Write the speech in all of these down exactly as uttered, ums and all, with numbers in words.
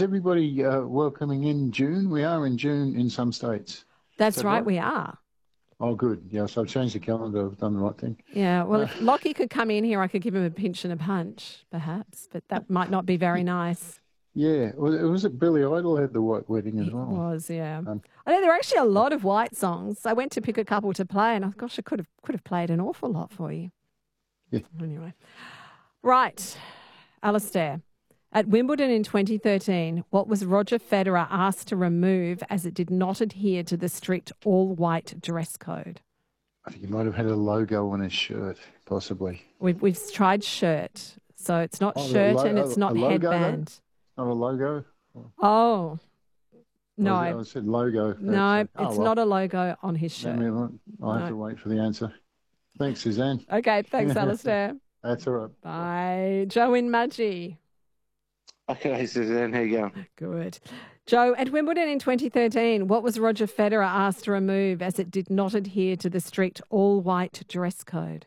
is everybody uh, welcoming in June? We are in June in some states. Is That's that right, right? we are. Oh, good. Yes, I've changed the calendar. I've done the right thing. Yeah, well, Uh, if Lockie could come in here, I could give him a pinch and a punch, perhaps, but that might not be very nice. yeah, was it, was it Billy Idol had the White Wedding as It well? was, yeah. Um, I know there are actually a lot of white songs. I went to pick a couple to play, and I gosh, I could have could have played an awful lot for you. yeah. Anyway, right, Alistair. At Wimbledon in twenty thirteen, what was Roger Federer asked to remove as it did not adhere to the strict all-white dress code? I think he might have had a logo on his shirt, possibly. We've we've tried shirt, so it's not Oh, the shirt lo- and it's a, a not logo, though? headband. Not a logo? Oh I no, said logo. no, Oh, it's well, not a logo on his shirt. let me- I'll have No. to wait for the answer. Thanks, Suzanne. Okay, thanks, Alistair. That's all right. Bye, Joe in Mudgee. Okay, Suzanne, how you going? Good. Joe, at Wimbledon in twenty thirteen, what was Roger Federer asked to remove as it did not adhere to the strict all-white dress code?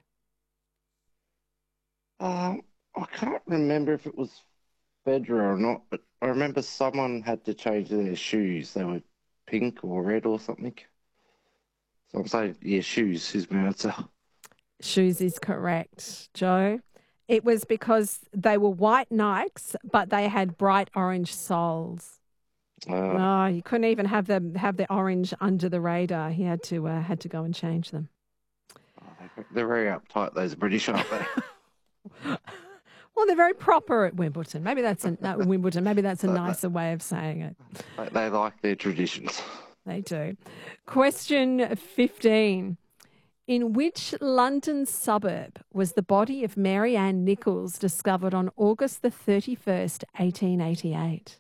Um, I can't remember if it was Federer or not, but I remember someone had to change their shoes. They were pink or red or something. So I'm saying, yeah, shoes is my answer. Shoes is correct, Joe. It was because they were white Nikes, but they had bright orange soles. Uh, Oh, you couldn't even have them have the orange under the radar. He had to uh, had to go and change them. they're very uptight, those British, aren't they? Well, they're very proper at Wimbledon. Maybe that's a no, Wimbledon. Maybe that's a nicer way of saying it. They, they like their traditions. They do. Question fifteen. In which London suburb was the body of Mary Ann Nichols discovered on August the thirty-first, eighteen eighty-eight?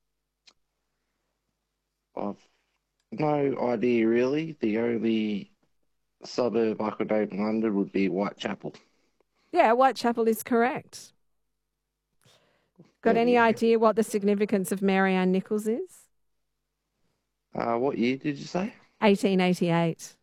I've no idea, really. The only suburb I could name in London would be Whitechapel. Yeah, Whitechapel is correct. Got any Yeah. idea what the significance of Mary Ann Nichols is? Uh, what year did you say? eighteen eighty-eight.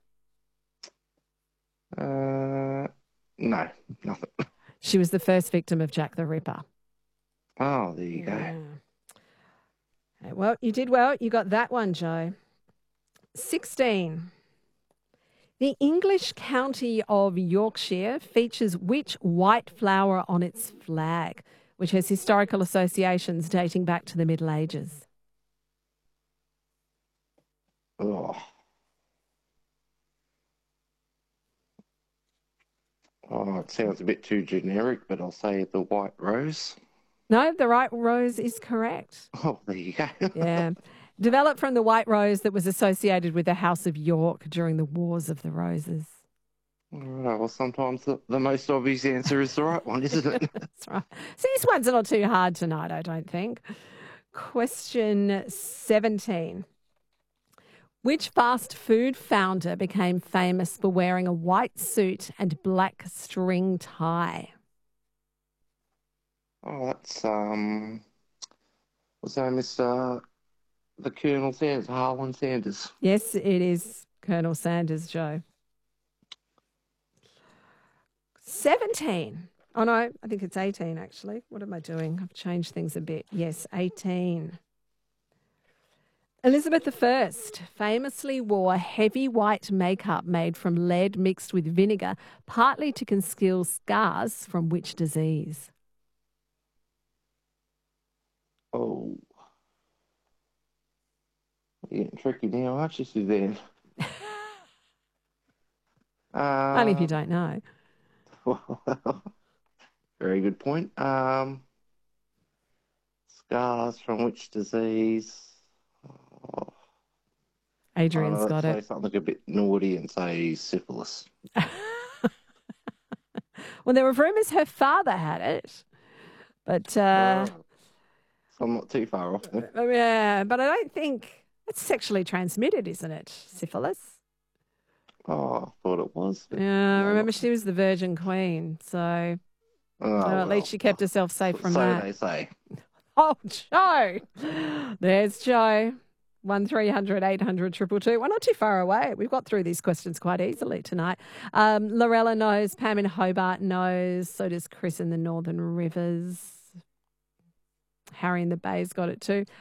Uh, no, nothing. She was the first victim of Jack the Ripper. Oh, there you go. Yeah. Okay, well, you did well. You got that one, Joe. sixteen. The English county of Yorkshire features which white flower on its flag, which has historical associations dating back to the Middle Ages? Oh. Oh, it sounds a bit too generic, but I'll say the white rose. No, the right rose is correct. Oh, there you go. Yeah. Developed from the white rose that was associated with the House of York during the Wars of the Roses. All right, well, sometimes the, the most obvious answer is the right one, isn't it? That's right. See, these ones are not too hard tonight, I don't think. Question seventeen. Which fast food founder became famous for wearing a white suit and black string tie? Oh, that's, um, what's that, Mister The Colonel Sanders, Harlan Sanders. Yes, it is Colonel Sanders, Joe. seventeen. Oh, no, I think it's eighteen, actually. What am I doing? I've changed things a bit. Yes, eighteen. Elizabeth the First famously wore heavy white makeup made from lead mixed with vinegar, partly to conceal scars from which disease? Oh. You're getting tricky now, aren't you, Suzanne? uh, Only if you don't know. Very good point. Um, scars from which disease? Oh, Adrian's oh, got let's it. say something a bit naughty and say syphilis. Well, there were rumours her father had it, but uh, Oh, so I'm not too far off then. yeah, but I don't think it's sexually transmitted, isn't it? Syphilis. Oh, I thought it was. but Yeah, no, remember not- she was the Virgin Queen, so Oh, well, at well, least she kept herself safe from so that. they say. Oh, Joe. There's Joe. One three hundred eight hundred two two two. We're not too far away. We've got through these questions quite easily tonight. Um, Lorella knows. Pam in Hobart knows. So does Chris in the Northern Rivers. Harry in the Bay's got it too.